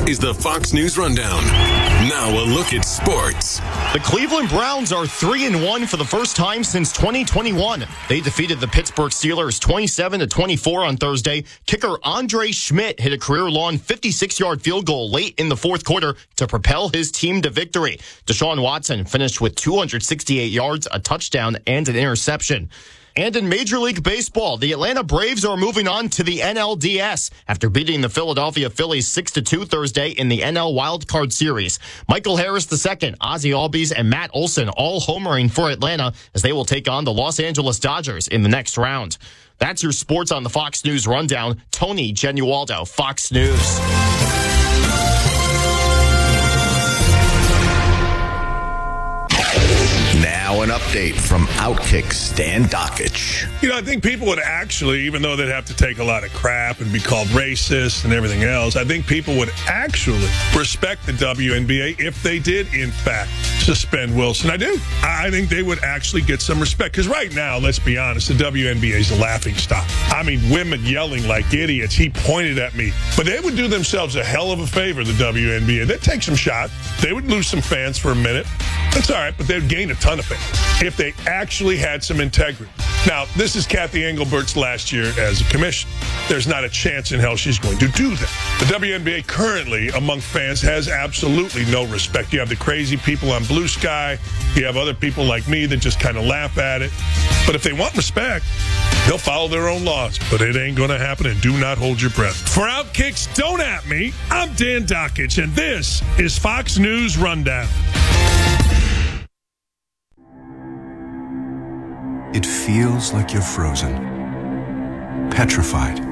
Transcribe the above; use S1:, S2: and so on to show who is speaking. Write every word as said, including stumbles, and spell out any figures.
S1: is the Fox News Rundown. Now a look at sports.
S2: The Cleveland Browns are three and one for the first time since twenty twenty-one. They defeated the Pittsburgh Steelers twenty-seven to twenty-four on Thursday. Kicker Andre Schmidt hit a career-long fifty-six-yard field goal late in the fourth quarter to propel his team to victory. Deshaun Watson finished with two hundred sixty-eight yards, a touchdown, and an interception. And in Major League Baseball, the Atlanta Braves are moving on to the N L D S after beating the Philadelphia Phillies six to two Thursday in the N L Wild Card Series. Michael Harris the second, Ozzie Albies, and Matt Olson all homering for Atlanta as they will take on the Los Angeles Dodgers in the next round. That's your sports on the Fox News Rundown. Tony Genualdo, Fox News.
S3: Now an update from Outkick Stan Dockich.
S4: You know, I think people would actually, even though they'd have to take a lot of crap and be called racist and everything else, I think people would actually respect the W N B A if they did, in fact, suspend Wilson. I do. I think they would actually get some respect. Because right now, let's be honest, the W N B A is a laughingstock. I mean, women yelling like idiots. He pointed at me. But they would do themselves a hell of a favor, the W N B A. They'd take some shots. They would lose some fans for a minute. That's all right, but they'd gain a ton of fans if they actually had some integrity. Now, this is Kathy Engelbert's last year as a commissioner. There's not a chance in hell she's going to do that. The W N B A currently, among fans, has absolutely no respect. You have the crazy people on Blue Sky. You have other people like me that just kind of laugh at it. But if they want respect, they'll follow their own laws. But it ain't going to happen, and do not hold your breath. For Outkicks, don't at me. I'm Dan Dockich, and this is Fox News Rundown.
S5: It feels like you're frozen, petrified,